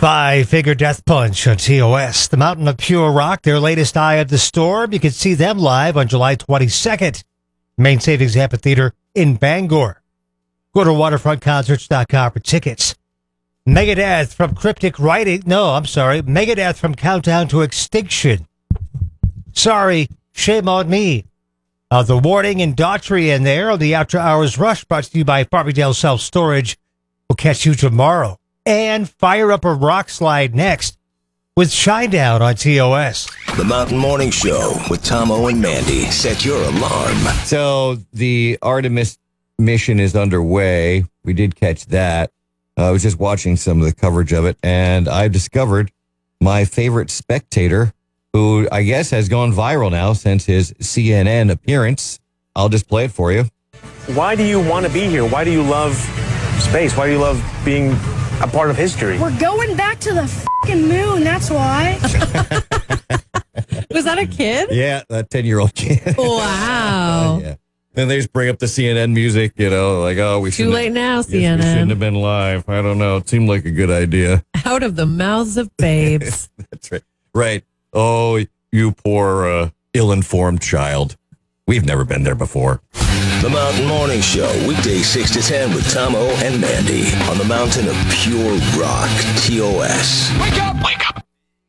Five Finger Death Punch on TOS. The Mountain of Pure Rock, their latest Eye of the Storm. You can see them live on July 22nd. Main Savings Amphitheater in Bangor. Go to waterfrontconcerts.com for tickets. Megadeth from Cryptic Writing. No, I'm sorry. Megadeth from Countdown to Extinction. Sorry, shame on me. The Warning and Daughtry in there on the After Hours Rush, brought to you by Farmingdale Self Storage. We'll catch you tomorrow. And Fire Up a Rock Slide next with Shinedown on TOS. The Mountain Morning Show with Tomo and Mandy. Set your alarm. So the Artemis mission is underway. We did catch that. I was just watching some of the coverage of it, and I've discovered my favorite spectator, who I guess has gone viral now since his CNN appearance. I'll just play it for you. Why do you want to be here? Why do you love space? Why do you love being a part of history? We're going back to the fucking moon, that's why. Was that a kid? Yeah, that 10-year-old kid. Wow. Yeah. And they just bring up the CNN music, like, oh, we should. Too late now, CNN. We shouldn't have been live. I don't know. It seemed like a good idea. Out of the mouths of babes. That's right. Right. Oh, you poor, ill-informed child. We've never been there before. The Mountain Morning Show, weekdays 6 to 10 with Tomo and Mandy on the Mountain of Pure Rock, TOS. Wake up! Wake up!